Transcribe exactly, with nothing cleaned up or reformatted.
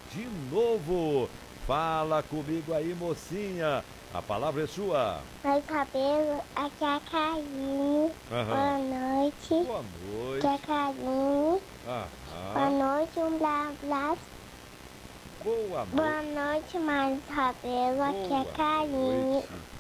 de novo. Fala comigo aí, mocinha. A palavra é sua. Oi, cabelo, aqui é a Karine. Aham. Boa noite. Boa Aqui é a noite. Karine. Boa Aham. noite, um blá blá. Boa Boa noite. noite, mais cabelo, aqui é a Boa Karine. noite.